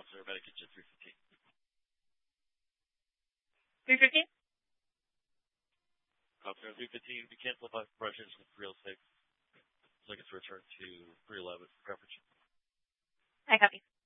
Officer, Medic at 315. 315? Officer 315, we cancel 5 compressions with 306. So I guess return to 311 for coverage. I copy.